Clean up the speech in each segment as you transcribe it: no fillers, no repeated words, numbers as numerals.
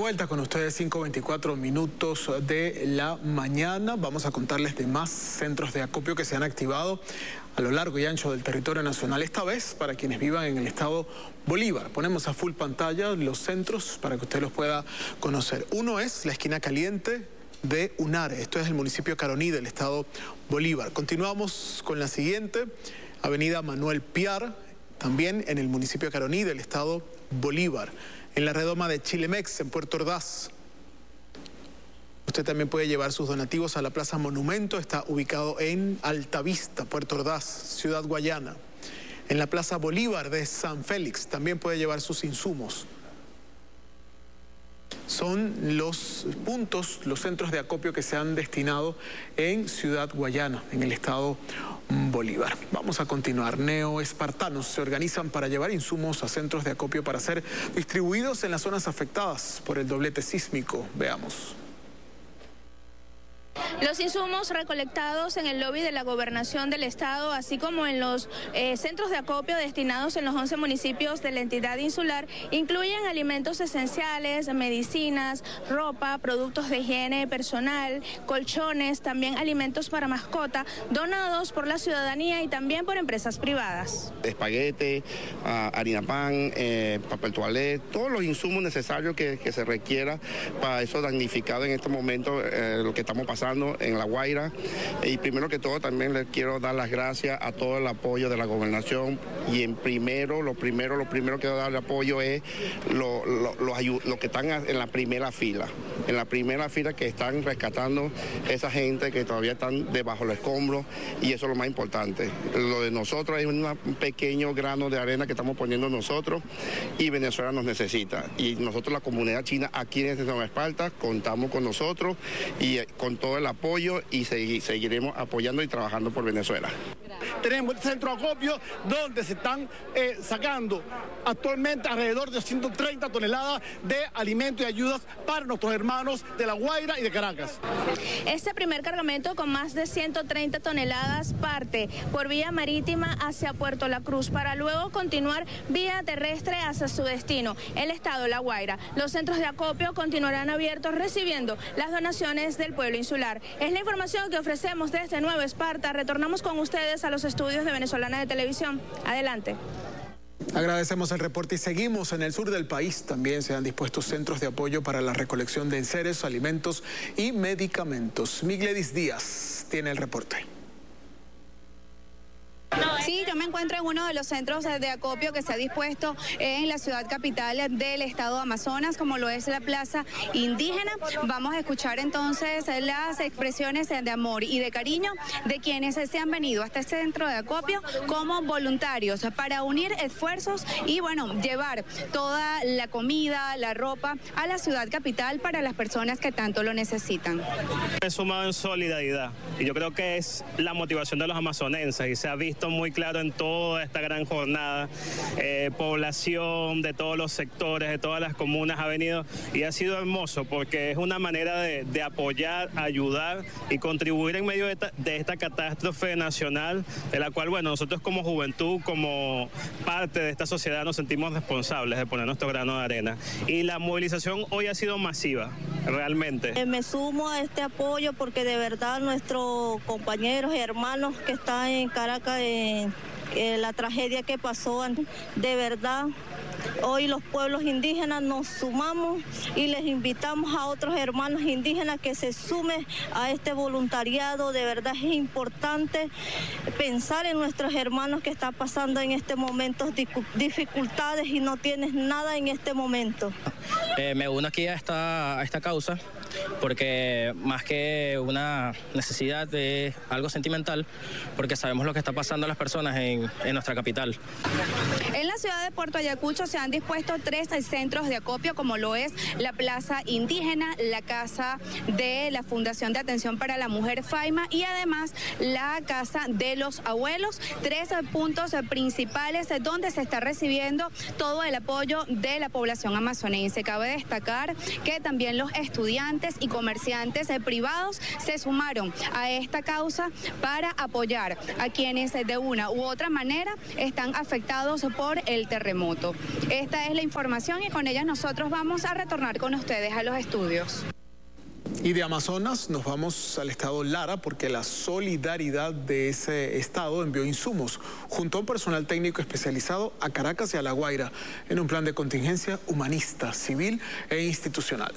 vuelta con ustedes, 5:24 de la mañana. Vamos a contarles de más centros de acopio que se han activado a lo largo y ancho del territorio nacional. Esta vez para quienes vivan en el estado Bolívar. Ponemos a full pantalla los centros para que usted los pueda conocer. Uno es la esquina caliente de Unare. Esto es el municipio Caroní del estado Bolívar. Continuamos con la siguiente, avenida Manuel Piar, también en el municipio Caroní del estado Bolívar. En la redoma de Chilemex, en Puerto Ordaz. Usted también puede llevar sus donativos a la Plaza Monumento. Está ubicado en Altavista, Puerto Ordaz, Ciudad Guayana. En la Plaza Bolívar de San Félix también puede llevar sus insumos. Son los puntos, los centros de acopio que se han destinado en Ciudad Guayana, en el estado Bolívar. Vamos a continuar. Neoespartanos se organizan para llevar insumos a centros de acopio para ser distribuidos en las zonas afectadas por el doblete sísmico. Veamos. Los insumos recolectados en el lobby de la Gobernación del Estado, así como en los centros de acopio destinados en los 11 municipios de la entidad insular, incluyen alimentos esenciales, medicinas, ropa, productos de higiene personal, colchones, también alimentos para mascota, donados por la ciudadanía y también por empresas privadas. Espaguete, harina pan, papel toalé, todos los insumos necesarios que se requiera para eso damnificado en este momento, lo que estamos pasando en La Guaira. Y primero que todo también les quiero dar las gracias a todo el apoyo de la gobernación, y lo primero que quiero dar el apoyo es los que están en la primera fila, que están rescatando esa gente que todavía están debajo del escombro, y eso es lo más importante. Lo de nosotros es un pequeño grano de arena que estamos poniendo nosotros, y Venezuela nos necesita, y nosotros, la comunidad china aquí en Nueva Esparta, contamos con nosotros y con todo el apoyo, y seguiremos apoyando y trabajando por Venezuela. Tenemos el centro de acopio donde se están sacando actualmente alrededor de 130 toneladas de alimentos y ayudas para nuestros hermanos de La Guaira y de Caracas. Este primer cargamento con más de 130 toneladas parte por vía marítima hacia Puerto La Cruz para luego continuar vía terrestre hacia su destino, el estado La Guaira. Los centros de acopio continuarán abiertos recibiendo las donaciones del pueblo insular. Es la información que ofrecemos desde Nueva Esparta. Retornamos con ustedes a los estudios de Venezolana de Televisión. Adelante. Agradecemos el reporte y seguimos en el sur del país. También se han dispuesto centros de apoyo para la recolección de enseres, alimentos y medicamentos. Migledis Díaz tiene el reporte. Sí, yo me encuentro en uno de los centros de acopio que se ha dispuesto en la ciudad capital del estado Amazonas, como lo es la Plaza Indígena. Vamos a escuchar entonces las expresiones de amor y de cariño de quienes se han venido a este centro de acopio como voluntarios para unir esfuerzos y, bueno, llevar toda la comida, la ropa a la ciudad capital para las personas que tanto lo necesitan. He sumado en solidaridad, y yo creo que es la motivación de los amazonenses, y se ha visto muy claro en toda esta gran jornada. Población de todos los sectores, de todas las comunas ha venido, y ha sido hermoso porque es una manera de apoyar, ayudar y contribuir en medio de esta catástrofe nacional, de la cual, bueno, nosotros como juventud, como parte de esta sociedad, nos sentimos responsables de poner nuestro grano de arena. Y la movilización hoy ha sido masiva, realmente. Me sumo a este apoyo porque de verdad nuestros compañeros y hermanos que están en Caracas, la tragedia que pasó, de verdad, hoy los pueblos indígenas nos sumamos y les invitamos a otros hermanos indígenas que se sumen a este voluntariado. De verdad es importante pensar en nuestros hermanos que están pasando en este momento dificultades y no tienen nada en este momento. Me uno aquí a esta causa porque más que una necesidad de algo sentimental, porque sabemos lo que está pasando a las personas en nuestra capital. En la ciudad de Puerto Ayacucho se han dispuesto 3 centros de acopio, como lo es la Plaza Indígena, la Casa de la Fundación de Atención para la Mujer FAIMA y además la Casa de los Abuelos. 3 puntos principales donde se está recibiendo todo el apoyo de la población amazonense. Cabe destacar que también los estudiantes estudiantes y comerciantes privados se sumaron a esta causa para apoyar a quienes de una u otra manera están afectados por el terremoto. Esta es la información y con ella nosotros vamos a retornar con ustedes a los estudios. Y de Amazonas nos vamos al estado Lara porque la solidaridad de ese estado envió insumos junto a un personal técnico especializado a Caracas y a La Guaira en un plan de contingencia humanista, civil e institucional.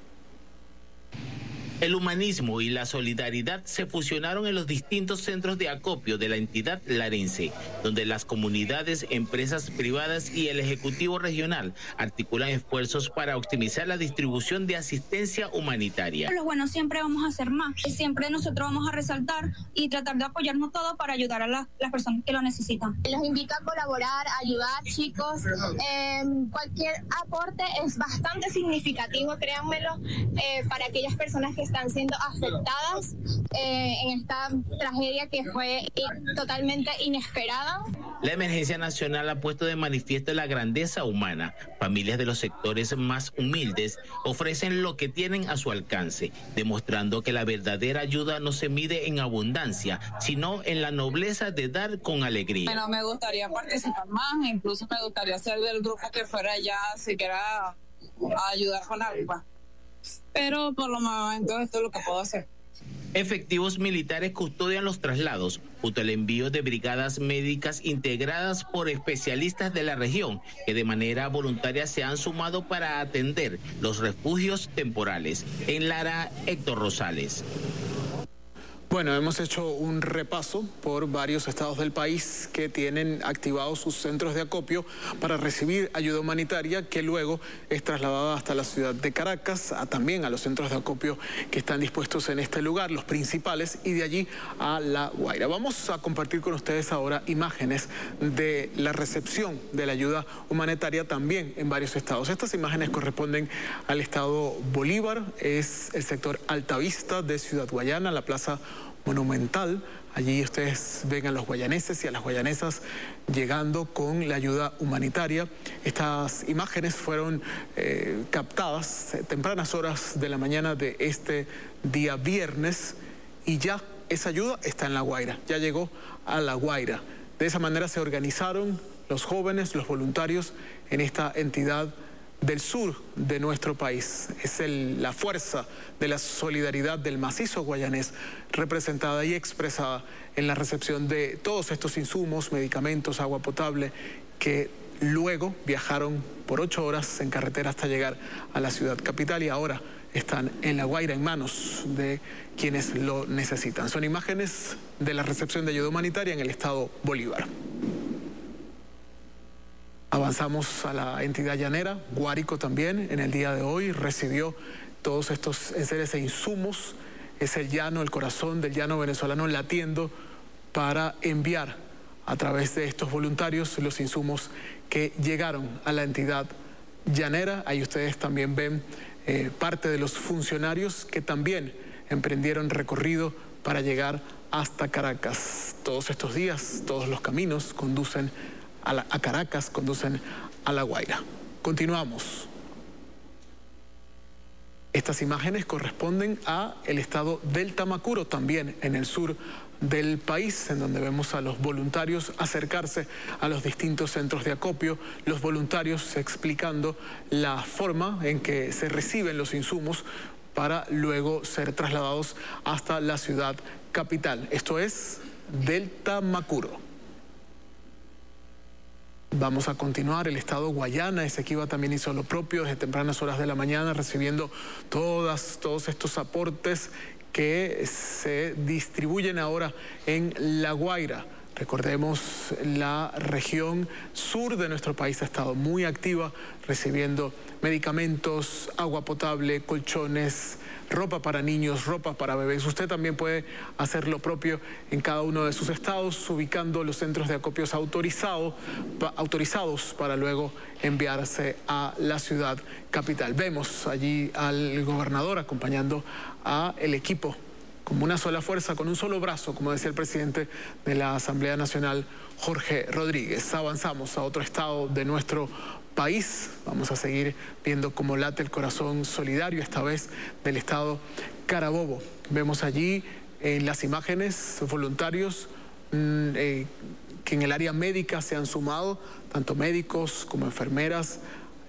El humanismo y la solidaridad se fusionaron en los distintos centros de acopio de la entidad larense, donde las comunidades, empresas privadas y el Ejecutivo Regional articulan esfuerzos para optimizar la distribución de asistencia humanitaria. Los buenos siempre vamos a hacer más, y siempre nosotros vamos a resaltar y tratar de apoyarnos todos para ayudar a las personas que lo necesitan. Los invito a colaborar, a ayudar, chicos. Cualquier aporte es bastante significativo, créanmelo, para aquellas personas que están siendo afectadas en esta tragedia que fue totalmente inesperada. La emergencia nacional ha puesto de manifiesto la grandeza humana. Familias de los sectores más humildes ofrecen lo que tienen a su alcance, demostrando que la verdadera ayuda no se mide en abundancia, sino en la nobleza de dar con alegría. Bueno, me gustaría participar más, incluso me gustaría ser del grupo que fuera allá, siquiera a ayudar con algo. Pero por lo momento esto es lo que puedo hacer. Efectivos militares custodian los traslados, junto al envío de brigadas médicas integradas por especialistas de la región, que de manera voluntaria se han sumado para atender los refugios temporales. En Lara, Héctor Rosales. Bueno, hemos hecho un repaso por varios estados del país que tienen activados sus centros de acopio para recibir ayuda humanitaria que luego es trasladada hasta la ciudad de Caracas, también a los centros de acopio que están dispuestos en este lugar, los principales, y de allí a La Guaira. Vamos a compartir con ustedes ahora imágenes de la recepción de la ayuda humanitaria también en varios estados. Estas imágenes corresponden al estado Bolívar, es el sector Altavista de Ciudad Guayana, la plaza Monumental. Allí ustedes ven a los guayaneses y a las guayanesas llegando con la ayuda humanitaria. Estas imágenes fueron captadas tempranas horas de la mañana de este día viernes y ya esa ayuda está en La Guaira, ya llegó a La Guaira. De esa manera se organizaron los jóvenes, los voluntarios en esta entidad del sur de nuestro país. Es la fuerza de la solidaridad del macizo guayanés representada y expresada en la recepción de todos estos insumos, medicamentos, agua potable, que luego viajaron por 8 horas en carretera hasta llegar a la ciudad capital y ahora están en La Guaira en manos de quienes lo necesitan. Son imágenes de la recepción de ayuda humanitaria en el estado Bolívar. Avanzamos a la entidad llanera. Guárico también en el día de hoy recibió todos estos enseres e insumos. Es el llano, el corazón del llano venezolano latiendo para enviar a través de estos voluntarios los insumos que llegaron a la entidad llanera. Ahí ustedes también ven parte de los funcionarios que también emprendieron recorrido para llegar hasta Caracas. Todos estos días, todos los caminos conducen a Caracas, conducen a La Guaira. Continuamos. Estas imágenes corresponden a el estado del Tamacuro, también en el sur del país, en donde vemos a los voluntarios acercarse a los distintos centros de acopio, los voluntarios explicando la forma en que se reciben los insumos para luego ser trasladados hasta la ciudad capital. Esto es del Tamacuro. Vamos a continuar. El estado Guayana, Esequiba también hizo lo propio desde tempranas horas de la mañana, recibiendo todos estos aportes que se distribuyen ahora en La Guaira. Recordemos, la región sur de nuestro país ha estado muy activa, recibiendo medicamentos, agua potable, colchones, ropa para niños, ropa para bebés. Usted también puede hacer lo propio en cada uno de sus estados, ubicando los centros de acopios autorizados para luego enviarse a la ciudad capital. Vemos allí al gobernador acompañando a el equipo como una sola fuerza, con un solo brazo, como decía el presidente de la Asamblea Nacional, Jorge Rodríguez. Avanzamos a otro estado de nuestro país. Vamos a seguir viendo cómo late el corazón solidario, esta vez del estado Carabobo. Vemos allí en las imágenes voluntarios que en el área médica se han sumado, tanto médicos como enfermeras,